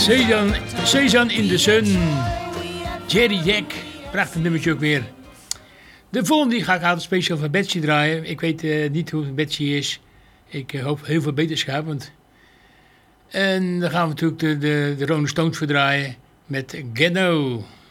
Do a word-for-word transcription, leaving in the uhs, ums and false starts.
Sezan, Sezan in de Sun. Jerry Jack. Prachtig nummertje ook weer. De volgende die ga ik altijd speciaal van Betsy draaien. Ik weet uh, niet hoe Betsy is. Ik uh, hoop heel veel beterschap. Want... En dan gaan we natuurlijk de, de, de Rolling Stones verdraaien met Ghetto.